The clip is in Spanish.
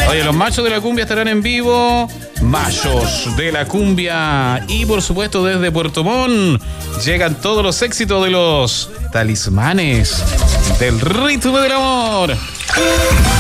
Oye, los machos de la cumbia estarán en vivo. Machos de la cumbia. Y por supuesto desde Puerto Montt llegan todos los éxitos de los talismanes del ritmo del amor.